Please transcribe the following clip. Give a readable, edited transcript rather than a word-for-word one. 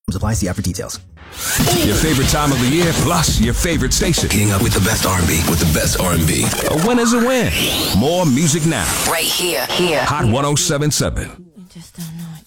Apply. See app for details. Your favorite time of the year, plus your favorite station. Getting up with the best R&B, with the best R&B. A win is a win. More music now. Right here. Hot 107.7.